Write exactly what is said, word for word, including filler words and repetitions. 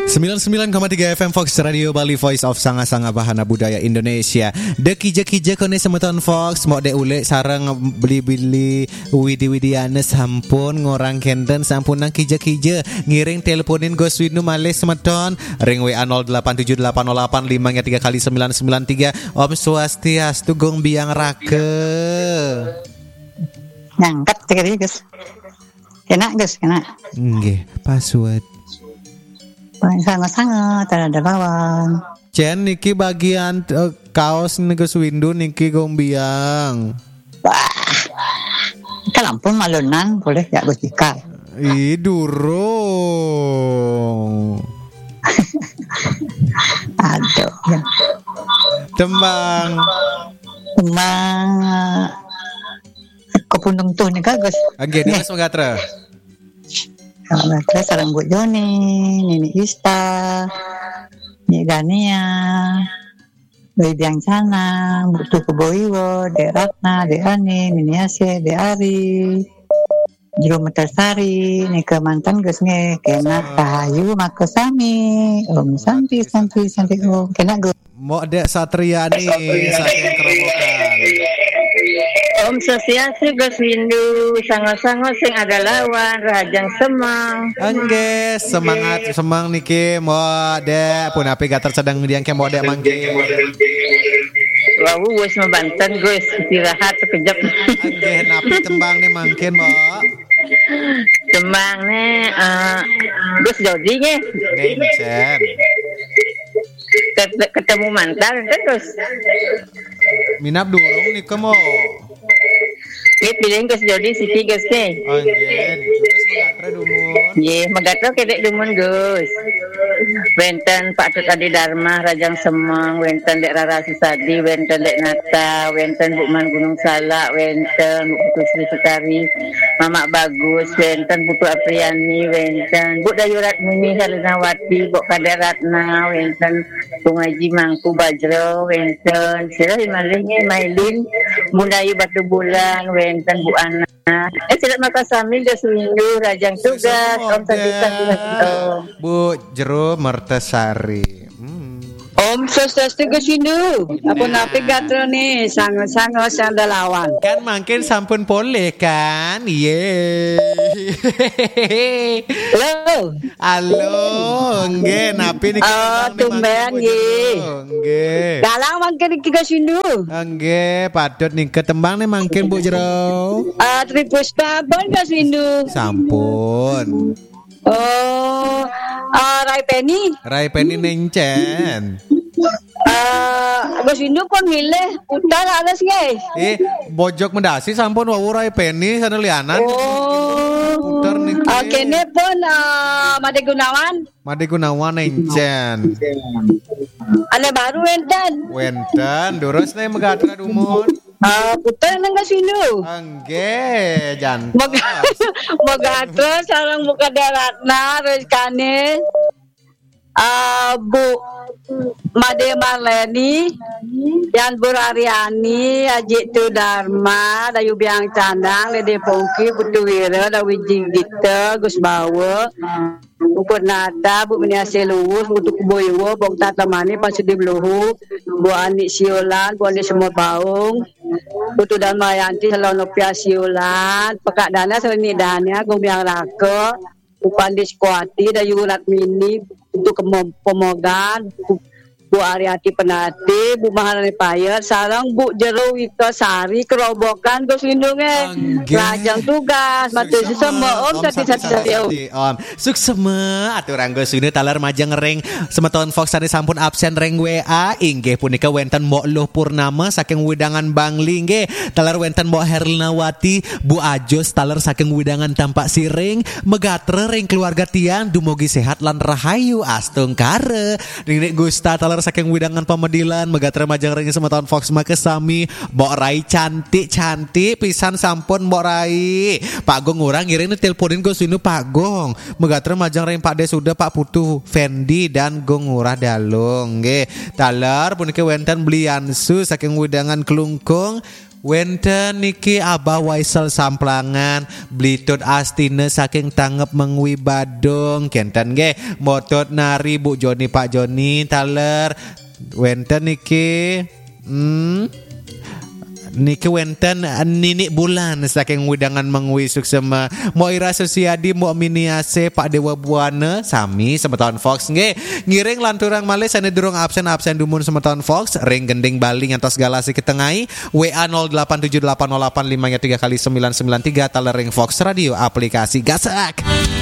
sembilan puluh sembilan koma tiga F M Fox Radio Bali, Voice of Sanga-Sanga Bahana Budaya Indonesia. De kija-kija kone semeton Fox mau de ule sarang beli-beli widi-widiane sampun ngorang kenten sampun nang kija-kija ngiring teleponin Gus Windu malih semeton ring W A nol delapan tujuh delapan nol delapan lima tiga kali sembilan sembilan tiga. Om Swastiastu gong biang rake. Ngangkat tadi Gus. Kena Gus, kena. Nggih, password. Sangat-sangat ada bawang. Jen niki bagian uh, kaos nih Gus Windu niki gombiang. Wah. Kalampun malunan boleh ya Gus Dika. Ih durung. Aduh. Ya. Tembang. Tembang. Kepundung tuh nih Gus. Oke, ini Mas Megatra. Kalau sarang Bu Joni, Nini Ista, Nyi Dania, Widyang Cana, Bu Tuku Boiwo, De Ratna, De Ani, Nini Ase, De Ari, Jero Metersari, Nika mantan Gus nge, kena Kahayu Makosami, Om Santi Santi Santi Om, kena Gus. Mo Dek Satriani saking Kerobokan. Om Swastiastu Gus Windu, sango-sango sing ada lawan, Rahajang Semang. Angge, semangat semang niki mo Dek punapi gater sedang diangke mo Dek mangke. Wah, wis membanten Gus, istirahat sekejap. Angge napi tembang nih mangkin mo. Tembang nih uh, Gus Jody nih. Ngencen. Ketemu mantan kan Gus. Minap durung nika mo. Ini pilih Gus Jody Siti Gus nih. Angge, terus Megatra dumun. Ye, Megatra kedek dumun Gus. Wenten Pak Tut Adi Dharma Rajang Semang, wenten Dek Rara Susadi, wenten Dek Nata, wenten Bukman Gunung Salak, wenten Bu Putu Sri Sekari, Mamak Bagus, wenten Putu Apriani, wenten Bu Dayurat Mimi Salinawati, Bu Kader Ratna, wenten Bu Ngaji Mangku Bajro, wenten Sirah Imalihnya Mailin, Mundayu Batu Bulan, wenten Bu Ana. Eh tidak makasami Gus Windu Rajang tugas Om Santi Bu Jero Mertasari. Hmm. Om Swastiastu Gus Windu. Apa napi gatro nih sango-sango sanda lawan. Kan makin sampun boleh kan? Ye. Halo. Halo, nggih napi niki. Oh, tumben nggih. Nggih. Galang mangke iki Gus Windu. Nggih, padot ning ketembang nih mangkin Bu Jero. Ah, Tripuspa pun Gus Windu. Sampun. Oh, ah Rai Penny. Rai Penny nencen. Ah, Gus Windu pun milih putar alas guys. Eh, bojok mendasi sampun wawu Rai Penny sana lianan. Oh. Putar niki. Ah, kene pun ah Made Gunawan. Made Gunawan nencen. Ane baru enten. Wenten, durus nih Megatra dumun. Ah, putar nang Gus Windu. Angge, jantan. Moga moga terus sareng muka daratna rezekane uh, Bu Made Marleni Yan Burariani Aji Tu Dharma Dayu Biang Candang Dede Pongki Putu Wira Dawi Jinggita Gus Bawa Bu Purnata Bu Meniase Luwus Bu Tuku Boywo Bong Tatamani Pasudi Beluhu Bu Anik Siolan Bu Anik Semua Baung Putu Dharma Yanti Salono Pia Siolan Pekak Dana Selini Dana Gong Biang Raka Upandis Kuati Dayu Ratmini untuk pemogan Bu Ariati Penati, Bu Maharani Payet, sarang Bu Jero Wito Sari, Kerobokan Gus Windu nge, Rajang tugas, mati sesama Om Sati Sati Sati Om, suksema aturan Gus Windu talar majang reng semeton Fox tadi sampun absen reng W A, inggih punika wenten Mbok Luh Purnama saking Widangan Bangli nggih, talar wenten Mbok Herlinawati, Bu Ajos talar saking Widangan Tampak Siring, Megatra reng keluarga tiang dumugi sehat lan rahayu astung kare, Ning Gusta talar saking Widangan Pamedilan Megatra majang ring semeton Fox makesami Mbok Rai cantik-cantik pisan sampun Mbok Rai. Pak Gong urang ngiring teleponin Gus Windu Pak Gong. Megatra majang ring Pak De sudah Pak Putu Fendi dan Gong Ngurah Dalung nggih. Talar puniki wenten Bliansu saking Widangan Kelungkung Wenten niki Abah Waisel Samplangan Blitut Astine saking Tangep Mengwi Badung kenten nggih motot nari Bu Joni Pak Joni taler wenten niki hmm niki wenten Ninik Bulan saking Widangan Mengwi Suksema Moira Susiadi Mo Miniase Pak Dewa Buana sami semeton Fox nggih ngiring lanturang malih sane durung absen-absen dumun semeton Fox ring gending Bali ngantos galasi ketengai W A nol delapan tujuh delapan nol delapan lima tiga kali sembilan sembilan tiga taler ring Fox Radio aplikasi gasak.